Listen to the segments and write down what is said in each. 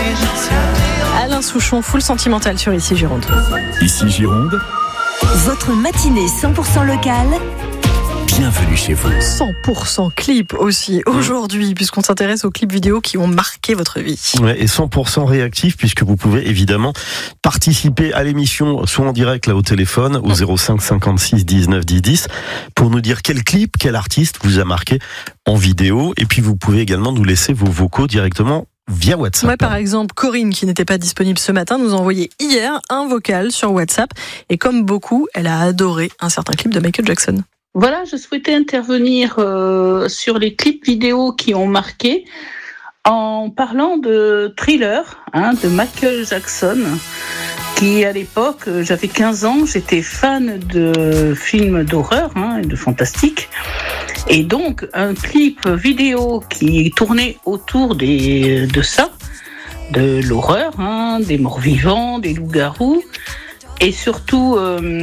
Alain Souchon, full sentimental sur Ici Gironde. Ici Gironde, Votre matinée 100% locale. bienvenue chez vous. 100% clip aussi aujourd'hui, puisqu'on s'intéresse aux clips vidéo qui ont marqué votre vie. Ouais, et 100% réactif, puisque vous pouvez évidemment participer à l'émission, soit en direct là au téléphone, au 05 56 19 10 10, pour nous dire quel clip, quel artiste vous a marqué en vidéo. Et puis vous pouvez également nous laisser vos vocaux directement via WhatsApp. Ouais, par exemple, Corinne, qui n'était pas disponible ce matin, nous a envoyé hier un vocal sur WhatsApp. Et comme beaucoup, elle a adoré un certain clip de Michael Jackson. Voilà, je souhaitais intervenir sur les clips vidéo qui ont marqué en parlant de Thriller, de Michael Jackson, qui à l'époque, j'avais 15 ans, j'étais fan de films d'horreur et de fantastique. Et donc, un clip vidéo qui tournait autour de ça, de l'horreur, des morts vivants, des loups-garous, et surtout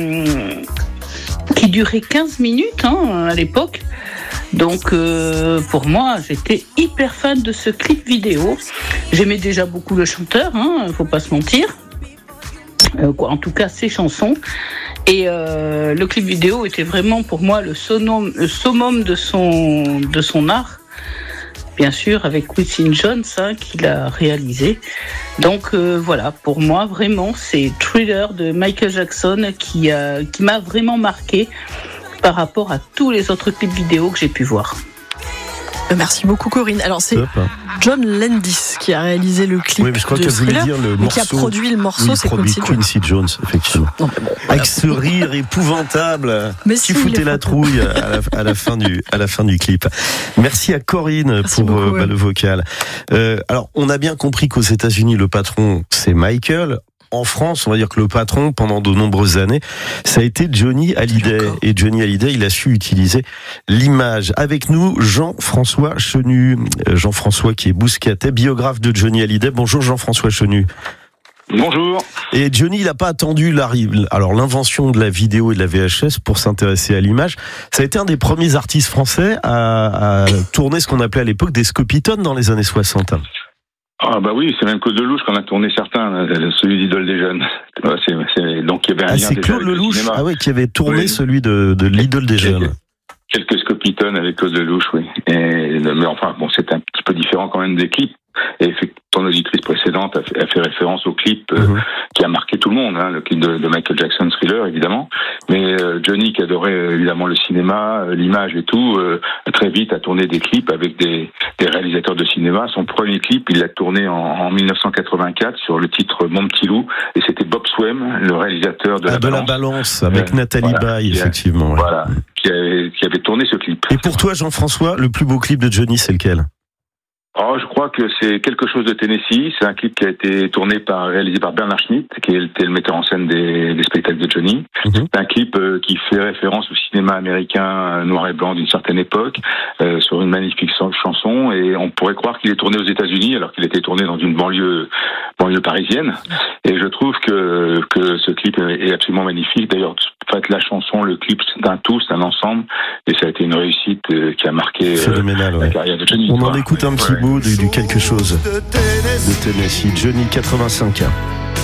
qui durait 15 minutes à l'époque. Donc pour moi, j'étais hyper fan de ce clip vidéo. J'aimais déjà beaucoup le chanteur, faut pas se mentir. En tout cas, ses chansons. Et le clip vidéo était vraiment pour moi le summum de son art. Bien sûr, avec Quincy Jones qui l'a réalisé. Donc voilà, pour moi, vraiment, c'est Thriller de Michael Jackson qui m'a vraiment marqué par rapport à tous les autres clips vidéo que j'ai pu voir. Merci beaucoup Corinne. Alors c'est John Landis qui a réalisé le clip. Oui, mais je crois de qu'elle voulait Thriller, dire le mais morceau. qui a produit le morceau, Oui, c'est Quincy Jones, effectivement. Non, mais bon, avec ce rire épouvantable mais qui si, foutait la trouille à la fin du clip. Merci à Corinne. Merci pour beaucoup, le vocal. Alors, on a bien compris qu'aux États-Unis, le patron, c'est Michael. En France, on va dire que le patron, pendant de nombreuses années, ça a été Johnny Hallyday. Et Johnny Hallyday, il a su utiliser l'image. Avec nous, Jean-François Chenu. Jean-François qui est bouscatet, biographe de Johnny Hallyday. Bonjour Jean-François Chenu. Bonjour. Et Johnny, il n'a pas attendu l'invention de la vidéo et de la VHS pour s'intéresser à l'image. Ça a été un des premiers artistes français à tourner ce qu'on appelait à l'époque des scopitones dans les années 60. Ah bah oui, c'est même Claude Lelouch qu'on a tourné certains, celui d'Idole des jeunes. Donc il y avait un lien c'est déjà Claude avec Lelouch, le cinéma. qui avait tourné celui de l'Idole des jeunes. Quelques scopitones avec Claude Lelouch, oui. Mais enfin, bon, c'est un petit peu différent quand même des clips. Et ton auditrice précédente a fait référence au clip qui a marqué tout le monde, le clip de Michael Jackson, Thriller, évidemment. Mais Johnny, qui adorait évidemment le cinéma, l'image et tout, très vite a tourné des clips avec des réalisateurs de cinéma. Son premier clip, il l'a tourné en 1984 sur le titre Mon Petit Loup, et c'était Bob Swem, le réalisateur de La Balance, avec Nathalie Baye, effectivement. Ouais. Voilà, qui avait tourné ce clip. Et pour toi, Jean-François, le plus beau clip de Johnny, c'est lequel ? Je crois que c'est Quelque chose de Tennessee. C'est un clip qui a été réalisé par Bernard Schmitt, qui était le metteur en scène des spectacles de Johnny. C'est un clip qui fait référence au cinéma américain noir et blanc d'une certaine époque, sur une magnifique chanson. Et on pourrait croire qu'il est tourné aux États-Unis, alors qu'il était tourné dans une banlieue parisienne. Et je trouve que ce clip est absolument magnifique. D'ailleurs, la chanson, le clip, c'est un tout, c'est un ensemble. Et ça a été une réussite qui a marqué la carrière de Johnny. On en écoute un petit bout du Quelque chose de Tennessee. Johnny, 85 ans.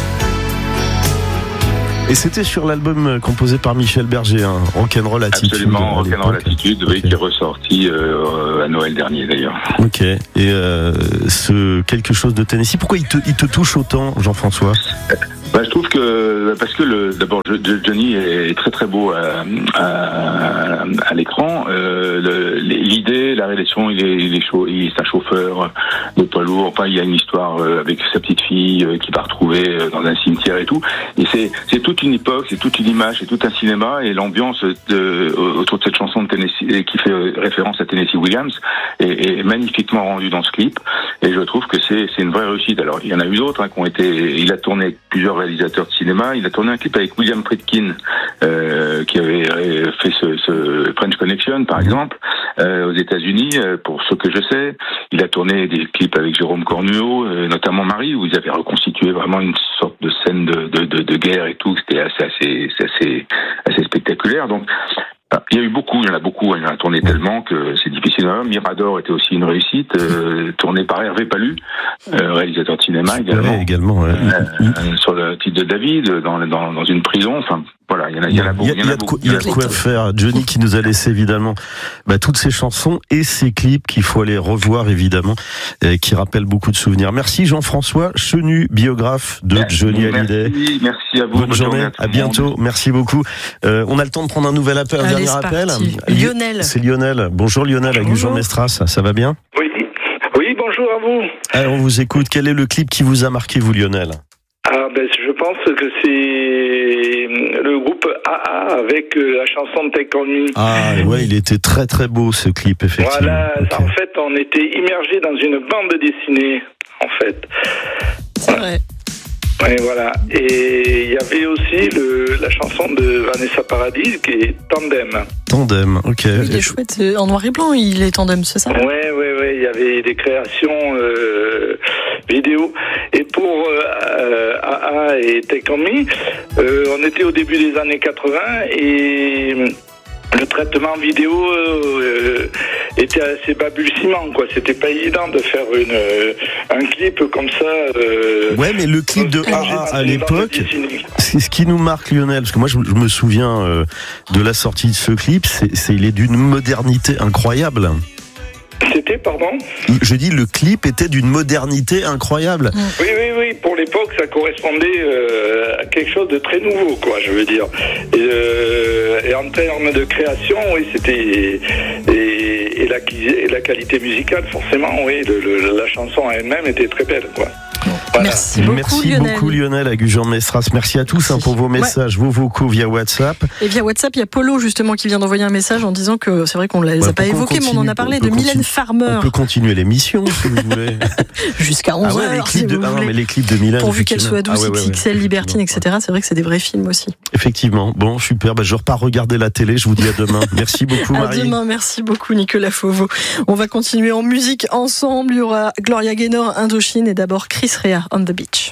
Et c'était sur l'album composé par Michel Berger, Rock'n'Roll Attitude. Absolument, Rock'n'Roll Attitude, qui est ressorti à Noël dernier d'ailleurs. Ok. Et ce Quelque chose de Tennessee, pourquoi il te touche autant, Jean-François ? Je trouve que parce que d'abord Johnny est très très beau à l'écran. L'idée, la réalisation, il est un chauffeur de poids lourd. Enfin, il y a une histoire avec sa petite fille qu'il va retrouver dans un cimetière et tout. Et c'est toute une époque, c'est toute une image, c'est tout un cinéma, et l'ambiance autour de cette chanson de Tennessee qui fait référence à Tennessee Williams est magnifiquement rendue dans ce clip. Et je trouve que c'est une vraie réussite. Alors il y en a eu d'autres qui ont été. Il a tourné avec plusieurs réalisateur de cinéma. Il a tourné un clip avec William Friedkin qui avait fait ce French Connection, par exemple, aux États-Unis, pour ce que je sais. Il a tourné des clips avec Jérôme Cornuau, notamment Marie, où ils avaient reconstitué vraiment une sorte de scène de guerre et tout. C'était assez spectaculaire. Donc Il y en a beaucoup, il y en a tourné tellement que c'est difficile. Mirador était aussi une réussite, tourné par Hervé Palu, réalisateur de cinéma également. Ouais, également. Sur le titre de David, dans une prison. Enfin, voilà, il y en a beaucoup. Il y a de quoi faire. Johnny qui nous a laissé évidemment toutes ses chansons et ses clips qu'il faut aller revoir évidemment, qui rappellent beaucoup de souvenirs. Merci Jean-François Chenu, biographe de Johnny Hallyday. Merci à vous. Bonne journée, à bientôt. Merci beaucoup. On a le temps de prendre un nouvel appel, un dernier appel. Lionel. C'est Lionel. Bonjour Lionel, à Gujan-Mestras, ça va bien? Oui, bonjour à vous. Alors, on vous écoute. Quel est le clip qui vous a marqué, vous, Lionel? Je pense que c'est le groupe AA avec la chanson Take On Me. Ah ouais, il était très très beau ce clip, effectivement. Voilà, okay. En fait, on était immergés dans une bande dessinée, en fait. C'est vrai. Et voilà. Et il y avait aussi la chanson de Vanessa Paradis qui est Tandem. Tandem, ok. Oui, il est chouette. En noir et blanc, il est Tandem, c'est ça? Ouais. Il y avait des créations vidéo. Et pour AA et Take On Me, on était au début des années 80 et le traitement vidéo était assez balbutiement, quoi. C'était pas évident de faire un clip comme ça. Ouais, mais le clip de AA à l'époque, c'est ce qui nous marque, Lionel, parce que moi je me souviens de la sortie de ce clip, il est d'une modernité incroyable. C'était, pardon ? Je dis, le clip était d'une modernité incroyable. Oui, pour l'époque, ça correspondait à quelque chose de très nouveau, quoi, je veux dire. Et en termes de création, oui, c'était... Et la qualité musicale, forcément, oui, la chanson elle-même était très belle, quoi. Voilà. Merci beaucoup Lionel à Gujan-Mestras. Merci à tous pour vos messages, vos vocaux via WhatsApp. Et via WhatsApp, il y a Polo justement qui vient d'envoyer un message en disant que c'est vrai qu'on ne les a pas évoqués, mais on en a parlé de Mylène Farmer. On peut continuer l'émission si vous voulez. Jusqu'à 11h si vous voulez. Mais les clips de Mylène. Pourvu qu'elle soit douce, XXL, libertine, etc. C'est vrai que c'est des vrais films aussi. Effectivement. Bon, super. Je repars regarder la télé. Je vous dis à demain. Merci beaucoup, Marie. À demain. Merci beaucoup, Nicolas Fauveau. On va continuer en musique ensemble. Il y aura Gloria Gaynor, Indochine et d'abord Chris Rea, On the Beach.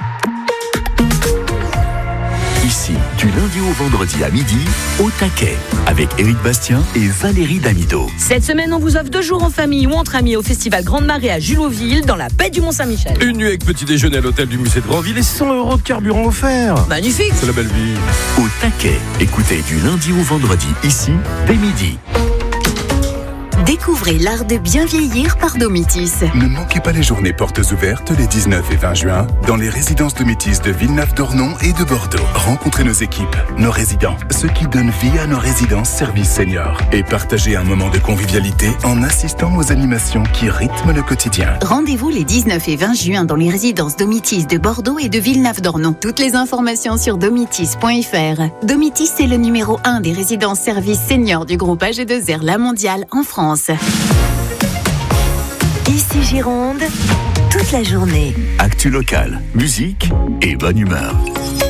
Ici, du lundi au vendredi à midi, au taquet, avec Éric Bastien et Valérie Damido. Cette semaine, on vous offre 2 jours en famille ou entre amis au festival Grande Marée à Juloville, dans la baie du Mont-Saint-Michel. Une nuit avec petit déjeuner à l'hôtel du musée de Grandville et 100 € de carburant offert. Magnifique. C'est la belle vie. Au taquet, écoutez du lundi au vendredi, ici, dès midi. Découvrez l'art de bien vieillir par Domitis. Ne manquez pas les journées portes ouvertes les 19 et 20 juin dans les résidences Domitis de Villeneuve-d'Ornon et de Bordeaux. Rencontrez nos équipes, nos résidents, ceux qui donnent vie à nos résidences services seniors et partagez un moment de convivialité en assistant aux animations qui rythment le quotidien. Rendez-vous les 19 et 20 juin dans les résidences Domitis de Bordeaux et de Villeneuve-d'Ornon. Toutes les informations sur domitis.fr. Domitis est le numéro 1 des résidences services seniors du groupe AG2R La Mondiale en France. Ici Gironde, toute la journée. Actu locale, musique et bonne humeur.